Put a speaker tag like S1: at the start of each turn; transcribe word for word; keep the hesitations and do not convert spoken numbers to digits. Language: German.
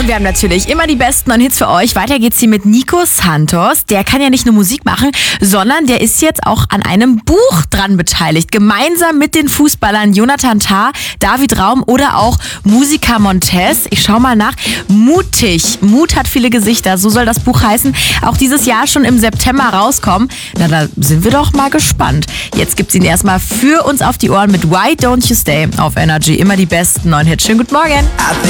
S1: Und wir haben natürlich immer die besten neuen Hits für euch. Weiter geht's hier mit Nico Santos. Der kann ja nicht nur Musik machen, sondern der ist jetzt auch an einem Buch dran beteiligt. Gemeinsam mit den Fußballern Jonathan Tah, David Raum oder auch Musica Montez. Ich schau mal nach. Mutig. Mut hat viele Gesichter. So soll das Buch heißen. Auch dieses Jahr schon im September rauskommen. Na, da sind wir doch mal gespannt. Jetzt gibt's ihn erstmal für uns auf die Ohren mit Why Don't You Stay auf Energy. Immer die besten neuen Hits. Schönen guten Morgen.